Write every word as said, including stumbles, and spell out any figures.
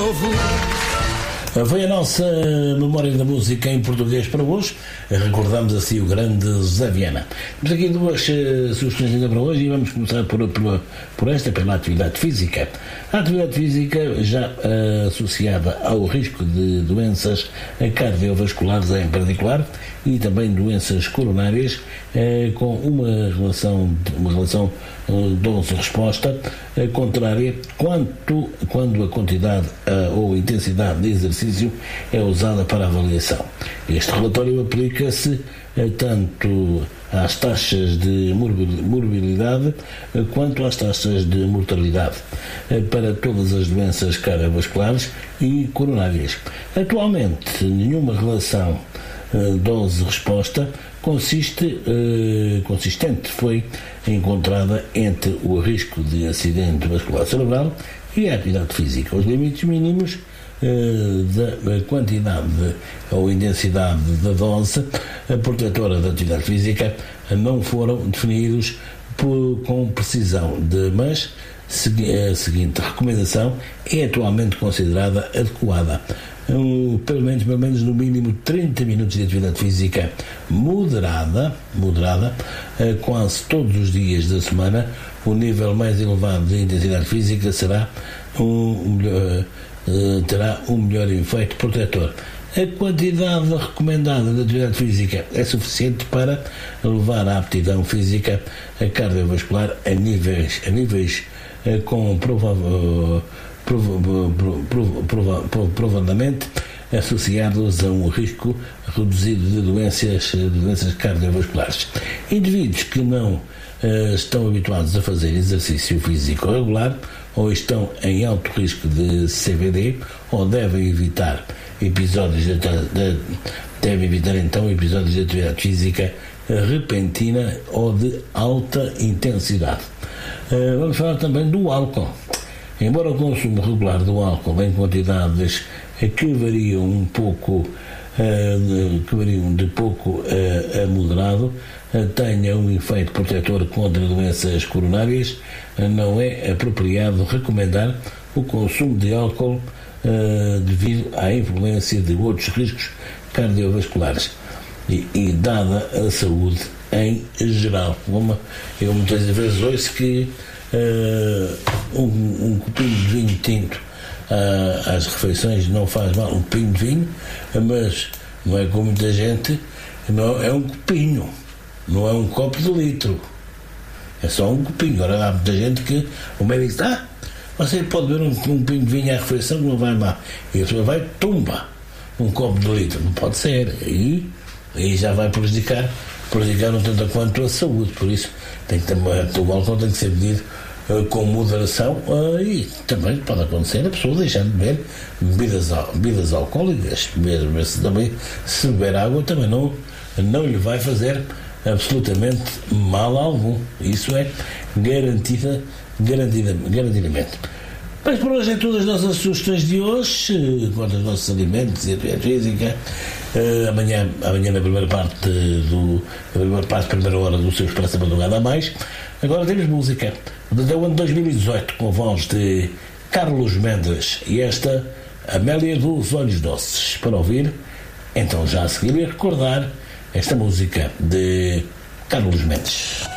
novo. Foi a nossa memória da música em português para hoje. Recordamos assim o grande Zé Viana. Temos aqui duas uh, sugestões ainda para hoje e vamos começar por, por, por esta, pela atividade física. A atividade física já uh, associada ao risco de doenças cardiovasculares em particular e também doenças coronárias, uh, com uma relação, uma relação uh, dose-resposta uh, contrária quanto, quando a quantidade uh, ou intensidade de exercício é usada para avaliação. Este relatório aplica-se eh, tanto às taxas de morbilidade eh, quanto às taxas de mortalidade eh, para todas as doenças cardiovasculares e coronárias. Atualmente, nenhuma relação eh, dose-resposta consiste, eh, consistente foi encontrada entre o risco de acidente vascular cerebral e a atividade física. Os limites mínimos da quantidade ou intensidade da dose protetora da atividade física não foram definidos por, com precisão, de, mas a seguinte recomendação é atualmente considerada adequada. Um, pelo menos, pelo menos no mínimo trinta minutos de atividade física moderada, moderada quase todos os dias da semana. O nível mais elevado de intensidade física será um, um Uh, terá um melhor efeito protetor. A quantidade recomendada de atividade física é suficiente para levar a aptidão física cardiovascular a níveis, a níveis uh, com provável, prov, prov, prov, prov, provadamente associados a um risco reduzido de doenças, de doenças cardiovasculares. Indivíduos que não uh, estão habituados a fazer exercício físico regular ou estão em alto risco de C V D ou devem evitar episódios de, de, devem evitar então episódios de atividade física repentina ou de alta intensidade. Uh, vamos falar também do álcool. Embora o consumo regular do álcool em quantidades que variam um pouco, uh, que variam de pouco uh, a moderado, uh, tenha um efeito protetor contra doenças coronárias, uh, não é apropriado recomendar o consumo de álcool uh, devido à influência de outros riscos cardiovasculares e, e dada a saúde em geral. Uma, eu muitas vezes ouço que uh, um, um copinho de vinho tinto Uh, às refeições não faz mal, um copinho de vinho, mas não é como muita gente, não, é um copinho, não é um copo de litro, é só um copinho. Agora há muita gente que o médico diz: ah, você pode beber um, um copinho de vinho à refeição que não vai mal, e a pessoa vai, tumba, um copo de litro, não pode ser, aí, aí já vai prejudicar, prejudicar um tanto quanto a saúde. Por isso tem que ter, o álcool tem que ser medido com moderação, e também pode acontecer a pessoa deixando de beber bebidas, bebidas alcoólicas, mesmo se também se beber água também não, não lhe vai fazer absolutamente mal algum. Isso é garantida, garantida, garantidamente. Mas por hoje é tudo as nossas sugestões de hoje quanto aos nossos alimentos e a atividade física. Uh, amanhã, amanhã na primeira parte do na primeira parte, primeira hora do seu Expresso da Madrugada a mais. Agora temos música desde o ano dois mil e dezoito com a voz de Carlos Mendes e esta Amélia dos Olhos Doces para ouvir. Então já a seguir e recordar esta música de Carlos Mendes.